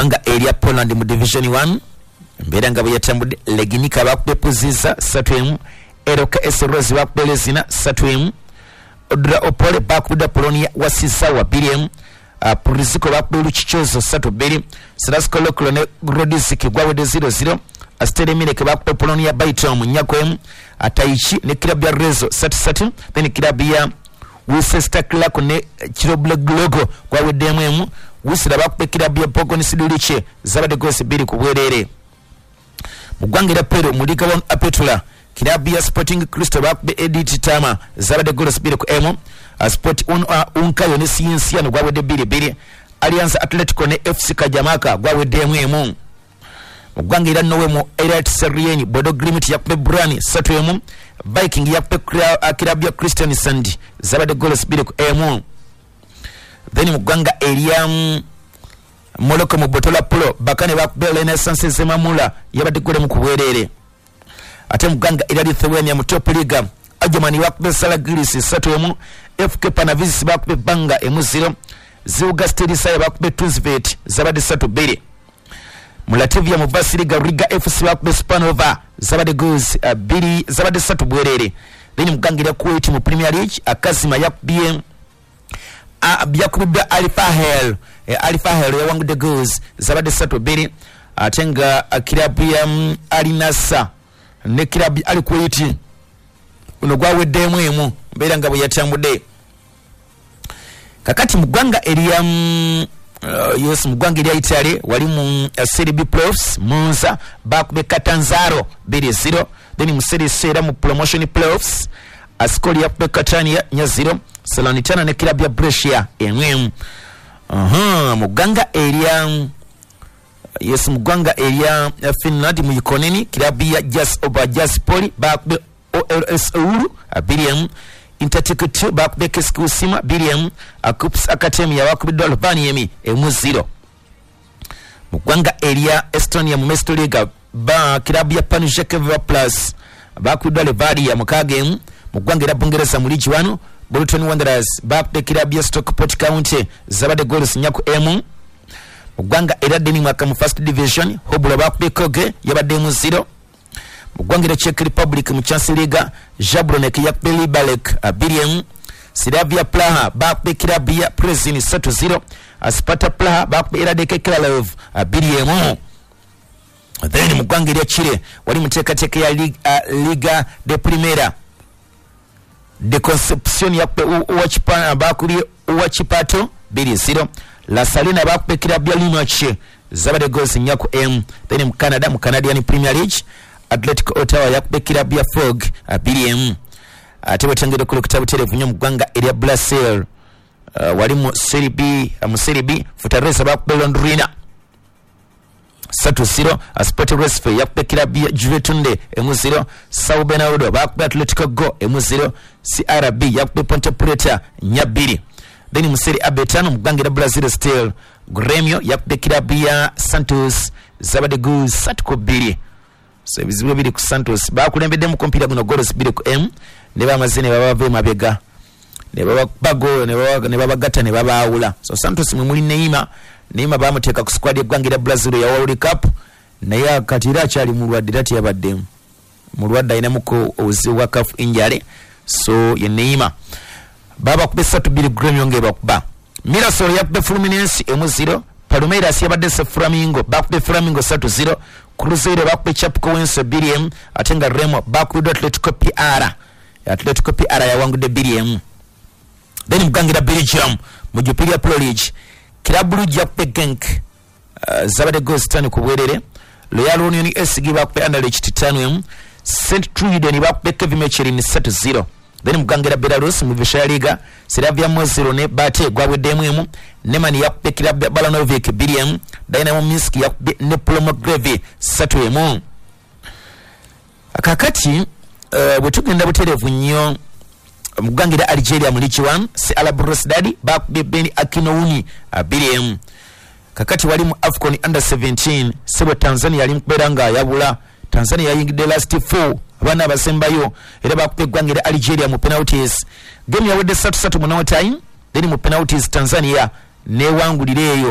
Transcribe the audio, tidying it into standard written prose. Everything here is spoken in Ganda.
Muganga area Poland mu division 1 mbera ngabo yatambudde Leginika bakube Puziza 3M Eroka Esrozi bakube Zina 3M Odra Opole bakuda Polonia Wasizawa 2M Puriziko bakube Luchichozo 3-2 Sarasko Lokolone Grodisiki gwawede 0-0 Astere Mileke bakube Polonia Baitom Nyakwem Ataichi ne kilabu ya Rezo 3-3 then kilabu ya Worcester Clark ne Kiroblo Glogo gwawede mwemu Wisira bakube kilabu ya Pogo ne Siduliche zabade gosi 2 ku bwerere Mugwangira Pero Muliga wa Apetula kilabu ya Sporting Crystal bakube Edith Tama zabade gosi 2 ku emo Sport unkayo ne Ciencia no gwawede 2-2 Alliance Atletico ne FC Kajamaka gwawede mwemu Mugwangira Nowemo Elite Serieni Bodo Grimit yakube Brani 3M Viking yakube kilabu ya Christian Sandi zabade gosi 2 ku emo Then Mugwanga area Moloko Mubotola Polo bakane bakube Renaissance Zemamula yabade gole mu kubwerere ate Mugwanga area Lithuania ya top liga Ajamani bakube Salagiris 3M FK Panavis bakube Banga M0 Ziuga Stadi Saya bakube Tuzvet zabade 3-2 Mulativia Mubasiriga Riga FC bakube Spanova zabade goals 2 zabade 3 bwerere then Mugwangira Kuwait mu Premier League Akazima yakubye Biakubibia Alifahel Alifahel ya wangu de goals zabade 3-2 atenga kilabu ya Alinasa ne kilabu Alikuwait unogwawe demwemu mbera ngabo yatambude kakati Mugwanga area yes Mugwanga area Italy wali mu Serie B playoffs Monza bakube Catanzaro 2-0 then mu Serie C mu promotion playoffs Ascoli ya Catania nya 0 Salernitana ne kilabu ya Brescia emwemu Mugwanga area yes Mugwanga area Finland mu Ikoneni kilabu ya Jaspoli bakube OLS Uru 2M Interticket bakube Keskusima 2M Akups Academy ya bakube Dolbani yemi M0 Mugwanga area Estonia mu Mestoliga ba kilabu ya Panjekeva Plus bakube Dolbani ya Mukage Mugwanga area Bungereza mu Ligi 1 Bolton Wanderers bakube kilabu ya Stockport County zabade goals nyaku M Mugwanga area Denmark mu first division Hobula bakube Koge yabade M0 Mugwangira Czech Republic mu Chance Liga Jablonek yakube Liberec 2M Slavia Praha bakube kilabu ya Prezin 3-0 Sparta Praha bakube Radek Kralov 2M then Mugwangira Chile wali mutekateke ya Liga de Primera de Concepcion yakube Uwachipana bakube Uwachipato 2-0 La Salina bakube kilabu ya Limache zabade goals nyaku M then mu Canadian Premier League Atletico Ottawa yakube kilabu ya Fog 2M ate wetangede ku kitabu television Mugwanga area Blasel wali mu Serie B Fortaleza bakube Londrina 3-0 Sport Recife yakube kilabu ya Juventude M0 Sao Bernardo bakube Atletico Go M0 CRB yakube Ponte Preta nya 2 then mu Serie A betano Mugwanga Brazil Steel Grêmio yakube kilabu ya Santos zabade goals 3-2 so bizibu bili ku Santos bakulembedde mu kompira guno goals 2 ku M ne bamazine babave mabega ne baba bago ne baba gata ne baba awula so Santos mwe muli Neymar bamuteka ku squad ya Gwangira Brazil ya World Cup naye akatira cyali mu lwadde yabadde mu lwadde ina muko oziwa CAF injale so ye Neymar baba kubesa 2 Grêmio ngeba kuba Mirassol yakube Fluminense M0 Palmeiras yabadde Flamingo bakube Flamingo 3-0 Cruzeiro bakube Chapecoense 2M atenga Remo bakube Atletico PR ya wangu de 2M then Mugwangira Belgium mu Jupiler Pro League kilabu Brugge yakube Genk zabade goals 5 ku bwerere Royal Union SG bakube Anderlecht 5M St. Truiden bakube Kevin Mechelin 3-0 then Mugwangira Belarus mu Vishaya Liga Slavia Moscow ne bate gwabwe mwemu Nemani yakube kilabu Balanovic 2M Dynamo Minsk yakube Neplomograve 3M akakati bwetugenda buterevu nnyo Mugwangira Algeria mu Ligue 1 si Alabrosdadi bakube Beni Akinouni 2M kakati wali mu Afcon under 17 sebo Tanzania yali mkuberanga yabula Tanzania yayingide last 4 abana abasembayo era bakube Gwangira Algeria mu penalties game yawedde 3-3 mu no time then mu penalties Tanzania ne wangulireyo